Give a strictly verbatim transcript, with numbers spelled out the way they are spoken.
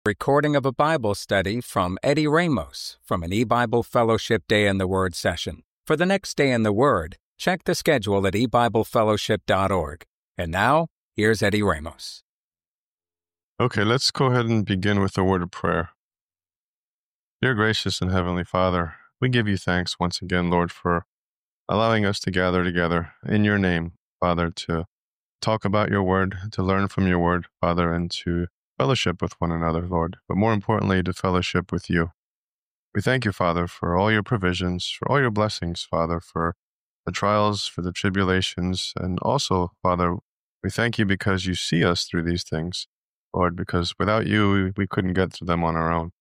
Recording of a Bible study from Eddie Ramos from an eBible Fellowship Day in the Word session. For the next Day in the Word, check the schedule at e bible fellowship dot org. And now, here's Eddie Ramos. Okay, let's go ahead and begin with a word of prayer. Dear gracious and heavenly Father, we give you thanks once again, Lord, for allowing us to gather together in your name, Father, to talk about your word, to learn from your word, Father, and to fellowship with one another, Lord, but more importantly, to fellowship with you. We thank you, Father, for all your provisions, for all your blessings, Father, for the trials, for the tribulations, and also, Father, we thank you because you see us through these things, Lord, because without you, we couldn't get through them on our own.